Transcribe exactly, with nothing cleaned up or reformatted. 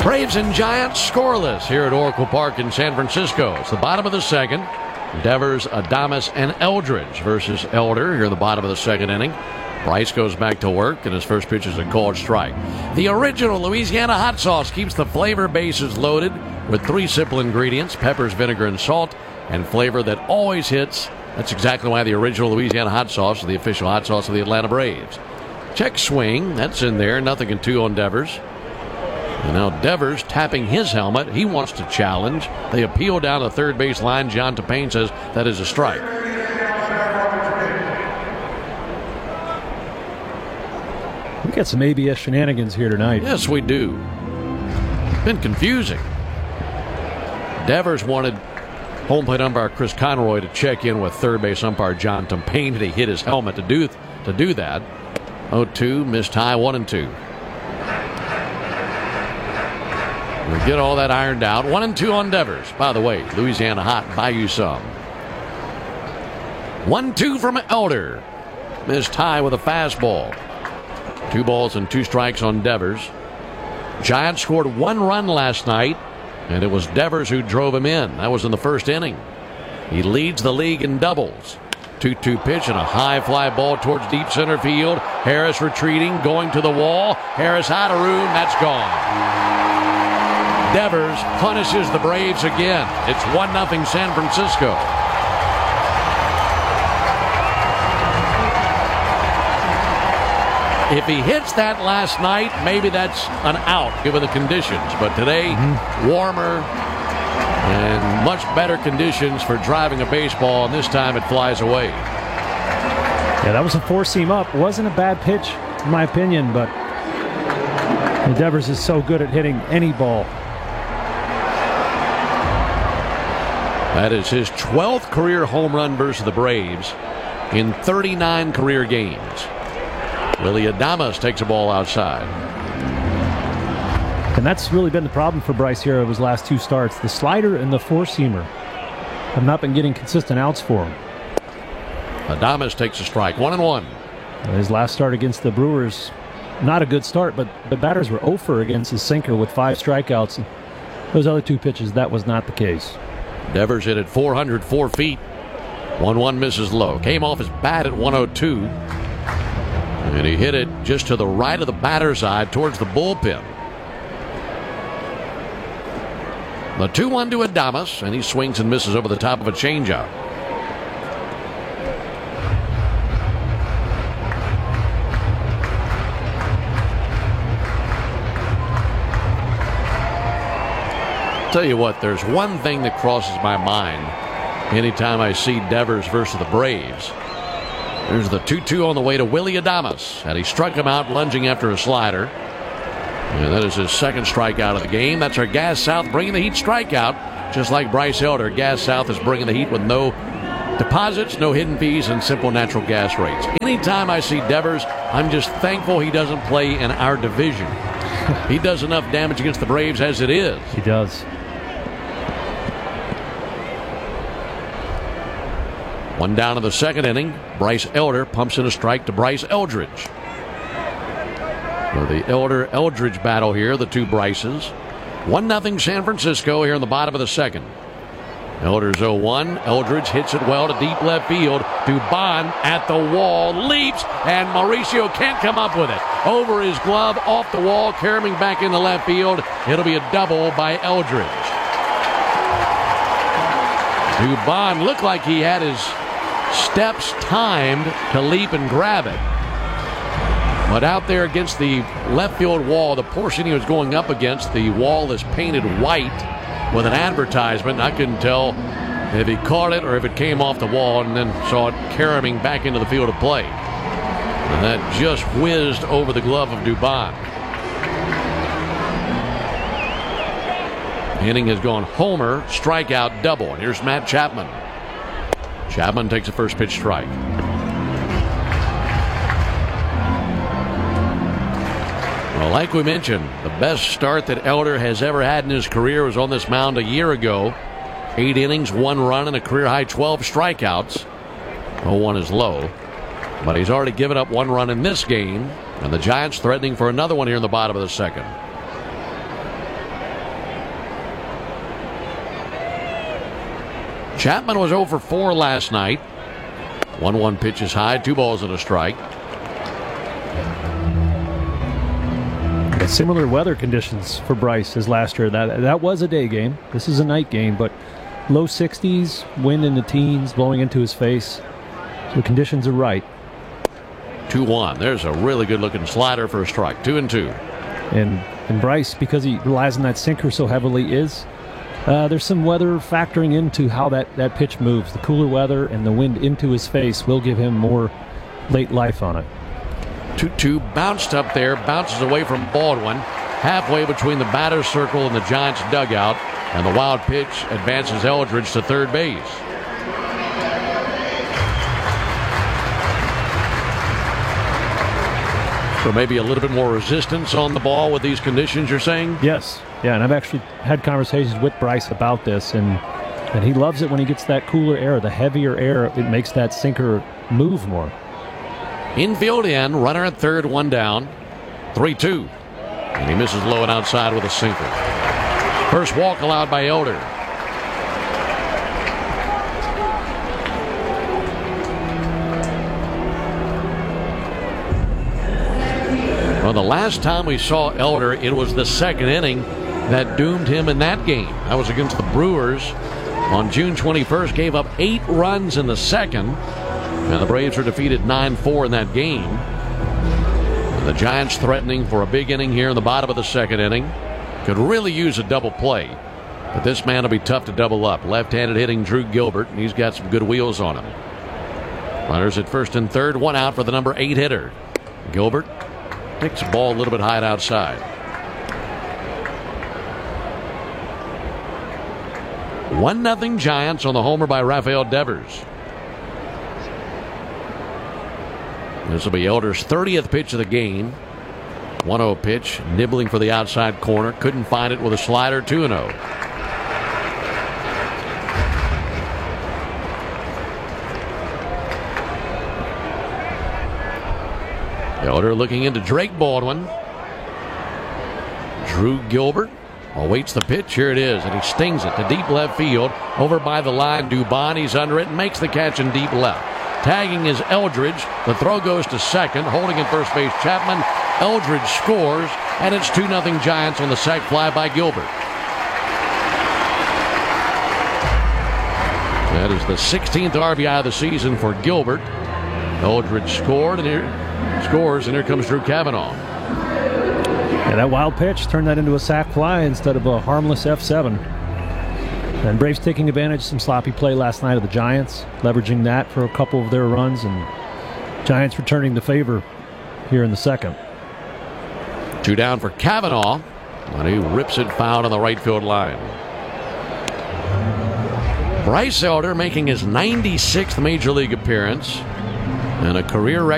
Braves and Giants scoreless here at Oracle Park in San Francisco. It's the bottom of the second. Devers, Adames, and Eldridge versus Elder here in the bottom of the second inning. Bryce goes back to work, and his first pitch is a called strike. The original Louisiana hot sauce keeps the flavor bases loaded with three simple ingredients: peppers, vinegar, and salt, and flavor that always hits. That's exactly why the original Louisiana hot sauce is the official hot sauce of the Atlanta Braves. Check swing. That's in there. Nothing in two on Devers. And now Devers tapping his helmet. He wants to challenge. They appeal down the third base line. John Topane says that is a strike. We got some A B S shenanigans here tonight. Yes, we do. Been confusing. Devers wanted home plate umpire Chris Conroy to check in with third base umpire John Topane. He hit his helmet to do to do that. oh two, missed high, one and two. We get all that ironed out. One and two on Devers. By the way, Louisiana hot, buy you some. One two from Elder. Missed high with a fastball. Two balls and two strikes on Devers. Giants scored one run last night, and it was Devers who drove him in. That was in the first inning. He leads the league in doubles. two two pitch and a high fly ball towards deep center field. Harris retreating, going to the wall. Harris out of room. That's gone. Devers punishes the Braves again. It's one nothing San Francisco. If he hits that last night, maybe that's an out given the conditions. But today, mm-hmm. warmer and much better conditions for driving a baseball, and this time it flies away. Yeah, that was a four-seam up. Wasn't a bad pitch, in my opinion, but Devers is so good at hitting any ball. That is his twelfth career home run versus the Braves in thirty-nine career games. Willy Adames takes a ball outside. And that's really been the problem for Bryce here of his last two starts. The slider and the four-seamer have not been getting consistent outs for him. Adames takes a strike, one and one. His last start against the Brewers, not a good start, but the batters were oh for against his sinker with five strikeouts. And those other two pitches, that was not the case. Devers hit at four hundred four feet. one one misses low. Came off his bat at one oh two. And he hit it just to the right of the batter's eye towards the bullpen. The two one to Adames, and he swings and misses over the top of a changeup. Tell you what, there's one thing that crosses my mind anytime I see Devers versus the Braves. There's the two two on the way to Willy Adames, and he struck him out lunging after a slider. And that is his second strikeout of the game. That's our Gas South bringing the Heat strikeout. Just like Bryce Elder, Gas South is bringing the Heat with no deposits, no hidden fees, and simple natural gas rates. Anytime I see Devers, I'm just thankful he doesn't play in our division. He does enough damage against the Braves as it is. He does. One down in the second inning. Bryce Elder pumps in a strike to Bryce Eldridge. So the Elder-Eldridge battle here, the two Bryces. one nothing San Francisco here in the bottom of the second. Elder's oh one. Eldridge hits it well to deep left field. Dubon at the wall, leaps, and Mauricio can't come up with it. Over his glove, off the wall, carrying back into left field. It'll be a double by Eldridge. Dubon looked like he had his steps timed to leap and grab it. But out there against the left field wall, the portion he was going up against, the wall is painted white with an advertisement. I couldn't tell if he caught it or if it came off the wall, and then saw it carrying back into the field of play. And that just whizzed over the glove of Dubon. Inning has gone homer, strikeout, double. And here's Matt Chapman. Chapman takes a first pitch strike. Well, like we mentioned, the best start that Elder has ever had in his career was on this mound a year ago. Eight innings, one run, and a career-high twelve strikeouts. oh one is low. But he's already given up one run in this game, and the Giants threatening for another one here in the bottom of the second. Chapman was oh for four last night. one one pitches high, two balls and a strike. Similar weather conditions for Bryce as last year. That that was a day game. This is a night game, but low sixties, wind in the teens, blowing into his face. So the conditions are right. two one. There's a really good-looking slider for a strike. Two and two. And and Bryce, because he relies on that sinker so heavily, is uh, there's some weather factoring into how that, that pitch moves. The cooler weather and the wind into his face will give him more late life on it. two two bounced up there, bounces away from Baldwin, halfway between the batter's circle and the Giants' dugout, and the wild pitch advances Eldridge to third base. So maybe a little bit more resistance on the ball with these conditions, you're saying? Yes. Yeah, and I've actually had conversations with Bryce about this, and and he loves it when he gets that cooler air, the heavier air. It makes that sinker move more. Infield in, runner at third, one down, three two. And he misses low and outside with a sinker. First walk allowed by Elder. Well, the last time we saw Elder, it was the second inning that doomed him in that game. That was against the Brewers on June twenty-first. Gave up eight runs in the second. And the Braves were defeated nine four in that game. And the Giants threatening for a big inning here in the bottom of the second inning. Could really use a double play. But this man will be tough to double up. Left-handed hitting Drew Gilbert, and he's got some good wheels on him. Runners at first and third, one out for the number eight hitter. Gilbert takes the ball a little bit high outside. one nothing Giants on the homer by Rafael Devers. This will be Elder's thirtieth pitch of the game. one oh pitch, nibbling for the outside corner. Couldn't find it with a slider. two and oh. Elder looking into Drake Baldwin. Drew Gilbert awaits the pitch. Here it is, and he stings it to deep left field. Over by the line, Dubon. He's under it and makes the catch in deep left. Tagging is Eldridge. The throw goes to second. Holding at first base, Chapman. Eldridge scores, and it's two nothing Giants on the sac fly by Gilbert. That is the sixteenth R B I of the season for Gilbert. Eldridge scored, and here scores, and here comes Drew Cavanaugh. Yeah, that wild pitch turned that into a sac fly instead of a harmless F seven. And Braves taking advantage of some sloppy play last night of the Giants, leveraging that for a couple of their runs, and Giants returning the favor here in the second. Two down for Cavanaugh, and he rips it foul on the right field line. Bryce Elder making his ninety-sixth Major League appearance and a career record